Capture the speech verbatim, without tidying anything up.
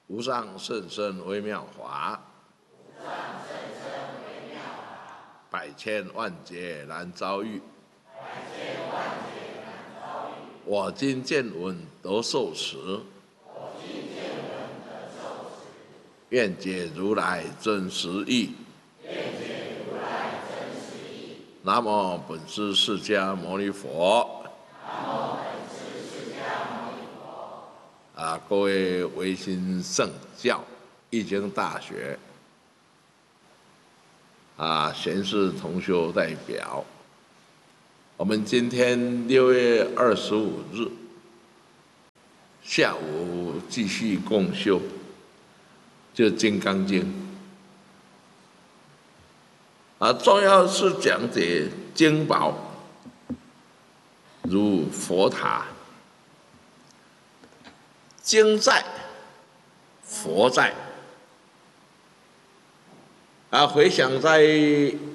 无上甚深微妙法，百千万劫难遭遇。我今见闻得受持，愿解如来真实义。南无本师释迦牟尼佛。啊，各位维新圣教易经大学啊贤士同修代表，我们今天六月二十五日下午继续共修，就《金刚经》啊，重要是讲解经宝如佛塔。经在，佛在。啊，回想在